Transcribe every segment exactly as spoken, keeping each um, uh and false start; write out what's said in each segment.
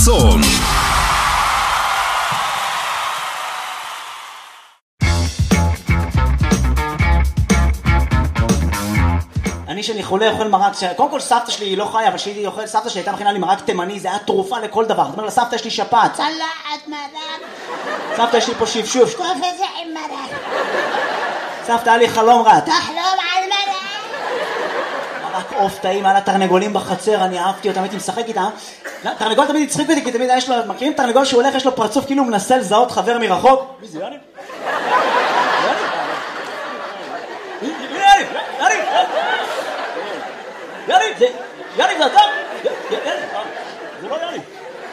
צום. אני שאני חולה אוכל מרק, קודם כל סבתא שלי היא לא חיה, אבל שהיא אוכל, סבתא שלי הייתה מכינה לי מרק תימני, זה היה תרופה לכל דבר. זאת אומרת לה, סבתא יש לי שפעת. צלעת מרק. סבתא יש לי פה שפשוף. שטוף את זה עם מרק. סבתא היה לי חלום רע. תחלום על מרק. מרק עוף טעים, היה לה תרנגולים בחצר, אני אהבתי אותם, הייתי משחק איתם. תרנגול תמיד הצחיק אותי, כי תמיד יש לו, מכירים תרנגול שהוא הולך, יש לו פרצוף כאילו הוא מנסה לזהות חבר מרחוק? מי זה יאני? יאני! יאני! יאני! זה... יאני זה אתה? יאני! זה לא יאני!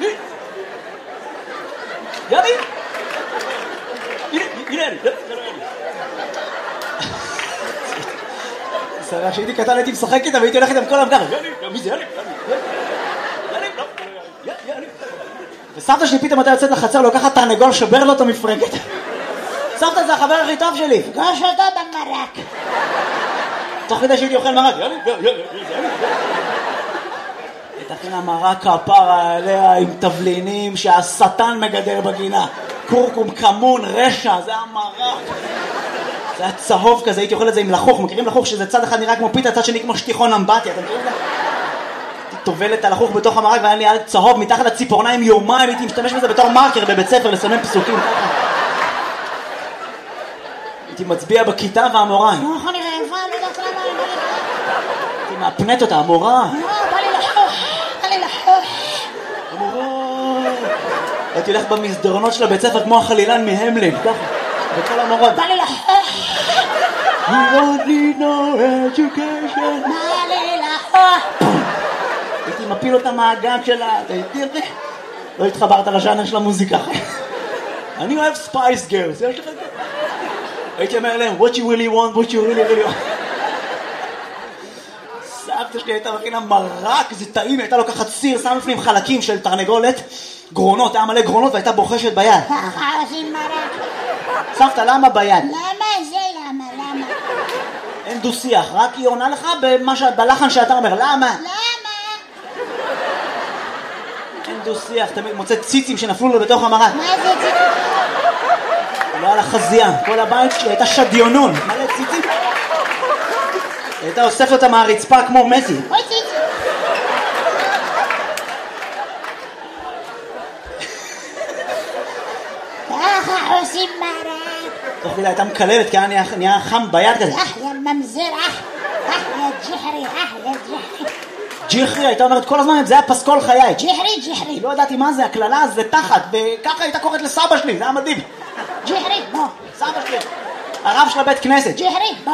יאני! הנה, הנה יאני! זה לא יאני! סבבה, כשהייתי קטן הייתי משחק איתם והייתי הולך איתם כל המגר. יאני! מי זה יאני? יאני! לא! יאני! וסבתא שלי פתאום הייתה יוצאת לחצר, לוקחת תרנגול, שובר לו את המפרקת. סבתא זה החבר הכי טוב שלי. פגוש אותו במרק. תוך כדי שהייתי אוכל מרק. יאני! יאני! תכינה מרק כפרה עליה עם תבלינים שהשטן מגדל בגינה. קורקום, כמון, רשע, זה המרק. זה היה צהוב כזה, הייתי אוכל את זה עם לחוך. מכירים לחוך שזה צד אחד נראה כמו פיתה, צד שני כמו שטיחון אמבטיה, אתם מכירים את זה? הייתי טובל את הלחוך בתוך המרק והיה לי על צהוב מתחת לציפורניים יומיים, הייתי משתמש בזה בתור מרקר בבית ספר לסמן פסוקים. הייתי מצביע בכיתה והמורה. לא יכול נראה איפה, לא יודעת למה. הייתי מאפנט אותה, המורה. לא, בא לי לחוך, בא לי לחוך. המורה. הייתי הולך במסדרונות של הבית ספר כמו החלילן מהמלין, ככה, בכל המורות. בא לי לחוך. You don't need no education. בא לי לחוך. הייתי מפיל אותה מהגג שלה, הייתי... לא התחברת לז'אנר של המוזיקה. אני אוהב ספייס גרס, יש לך את זה? הייתי אומר להם, what you really want, what you really really want. סבתא שלי הייתה מכינה מרק, זה טעים, הייתה לוקחת סיר, שם לפנים חלקים של תרנגולת, גרונות, היה מלא גרונות והייתה בוחשת ביד. ככה עושים מרק. סבתא, למה ביד? למה זה למה? למה? אין דו שיח, רק היא עונה לך בלחן שאתה אומר, למה? למה? אין דו שיח, תמיד מוצא ציצים שנפלו לו בתוך המרק. מה זה ציצים? לא על החזייה, כל הבית שלי הייתה שדיונון, מלא ציצים. הייתה אוספת אותה מהרצפה כמו מסי. אוי ציצים. ככה עושים מרק. תוך כדי הייתה מקללת, כי היה נהיה חם ביד כזה. אח יא ממזר, אח, אח יא ג'חרי, אח יא ג'חרי. ג'יחרי, הייתה אומרת כל הזמן, זה היה פסקול חיי. ג'חרי, ג'חרי. לא ידעתי מה זה, הכללה זה תחת, וככה הייתה קוראת לסבא שלי, זה היה מדהים. ג'חרי, בוא. סבא שלי, הרב של הבית כנסת. ג'חרי, בוא.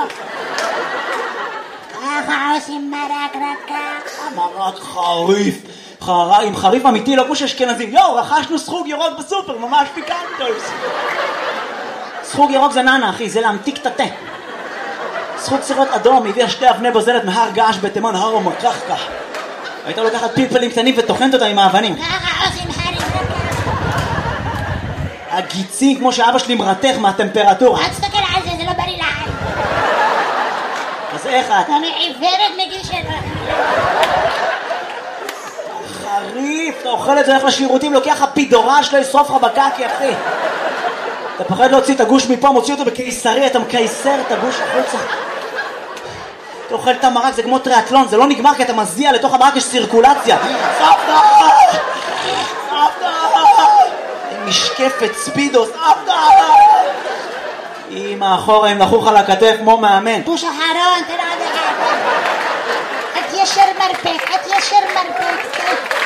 ככה עושים מרק רק ככה. מרק חריף, חר... עם חריף אמיתי, לא כמו שאשכנזים. יואו, רכשנו סחוג ירוק בסופר, ממש פיקנטוס. סחוג ירוק זה ננה, אחי, זה להמתיק את התה. סחוג סירות אדום, הביאה שתי אבני בוזלת מהר געש בתימן, הר ומקחקח. הייתה לוקחת פלפלים קטנים וטוחנת אותם עם האבנים. ככה עושים חריף רק ככה. הגיצים, כמו שאבא שלי מרתך מהטמפרטורה. אל תסתכל על זה, זה לא בריא לעין. אז איך את? אני עיוורת מגיל שלו. חריף, אתה אוכל את זה, הולך לשירותים, לוקח הפידורה שלו, ישרוף לך בקקי, אחי. אתה פחד להוציא את הגוש מפה, מוציא אותו בקיסרי, אתה מקייסר את הגוש החוצה. אתה אוכל את המרק, זה כמו טריאטלון, זה לא נגמר כי אתה מזיע, לתוך המרק יש סירקולציה. סבתא! סבתא! משקפת, ספידו, סבתא! אמא, אחורה, הם לחוך על הכתף כמו מאמן. בוש אחרון, תראה עד אחד. את ישר מרפק, את ישר מרפק.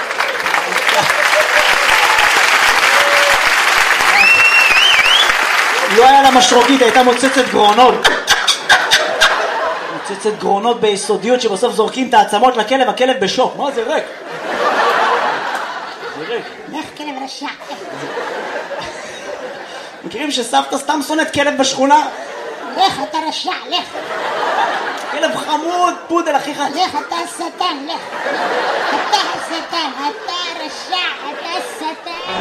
לא היה לה משרוקית, הייתה מוצצת גרונות. מוצצת גרונות ביסודיות שבסוף זורקים את העצמות לכלב, הכלב בשוק. מה זה ריק? זה ריק. לך כלב רשע. מכירים שסבתא סתם שונאת כלב בשכונה? לך אתה רשע, לך. כלב חמוד, פודל הכי חד. לך אתה שטן, לך. אתה השטן, אתה רשע, אתה שטן.